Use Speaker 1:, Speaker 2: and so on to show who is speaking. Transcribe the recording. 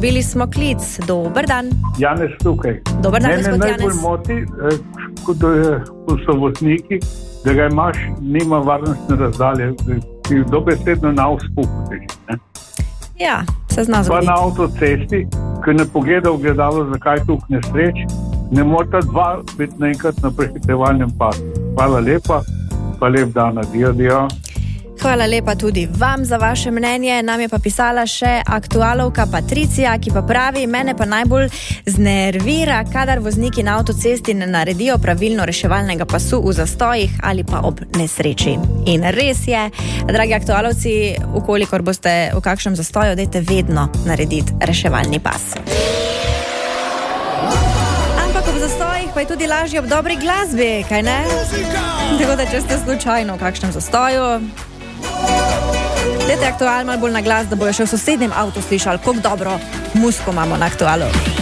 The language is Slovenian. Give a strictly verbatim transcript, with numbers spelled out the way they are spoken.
Speaker 1: dobili smo klic. Dober dan.
Speaker 2: Janez tukaj.
Speaker 1: Dober dan,
Speaker 2: Mene
Speaker 1: gospod
Speaker 2: najbolj
Speaker 1: Janez.
Speaker 2: moti, eh, ko do- eh, ko so vozniki, da ga imaš, nima varnostne razdalje, da ti dobesedno na vzpuhu teži, ne.
Speaker 1: Ja, se zna
Speaker 2: Pa
Speaker 1: zgoditi.
Speaker 2: na avtocesti, ki ne pogleda v gledalo, zakaj je tukaj nesreč, ne morata dva biti naenkrat na prehitevalnem pasu. Hvala lepa, pa lep dan, adijo, adijo.
Speaker 1: Hvala lepa tudi vam za vaše mnenje. Nam je pa pisala še aktualovka Patricija, ki pa pravi, mene pa najbolj znervira, kadar vozniki na avtocesti ne naredijo pravilno reševalnega pasu v zastojih ali pa ob nesreči. In res je, dragi aktualovci, ukolikor boste v kakšnem zastoju, dajte vedno narediti reševalni pas. Ampak ob zastojih pa je tudi lažje ob dobri glasbi, kaj ne? Tako da, če ste slučajno v kakšnem zastoju, dajte aktual malo bolj na glas, da bojo še v sosednjem avtu slišali, koliko dobro muziko imamo na aktualu.